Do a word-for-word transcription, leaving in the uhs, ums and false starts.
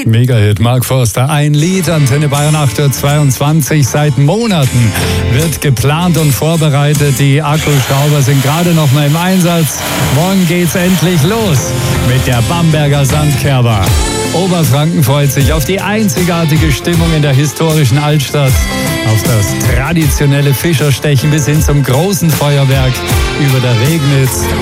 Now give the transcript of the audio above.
Mega-Hit, Mark Forster, ein Lied, Antenne Bayern acht Uhr zweiundzwanzig. Seit Monaten wird geplant und vorbereitet. Die Akkuschrauber sind gerade noch mal im Einsatz. Morgen geht's endlich los mit der Bamberger Sandkerber. Oberfranken freut sich auf die einzigartige Stimmung in der historischen Altstadt, auf das traditionelle Fischerstechen bis hin zum großen Feuerwerk über der Regnitz.